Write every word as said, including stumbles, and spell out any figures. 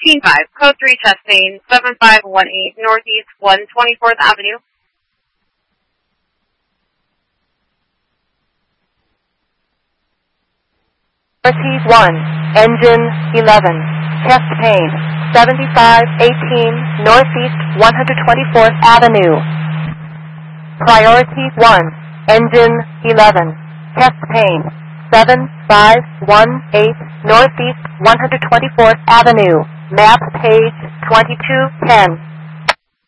fifteen five, code three testing, seven five one eight, Northeast one hundred twenty-fourth Avenue. Priority one, engine eleven, chest pain, seventy-five eighteen, Northeast one hundred twenty-fourth Avenue. Priority one, engine eleven, chest pain, seven five one eight, Northeast one hundred twenty-fourth Avenue. Map page twenty-two ten.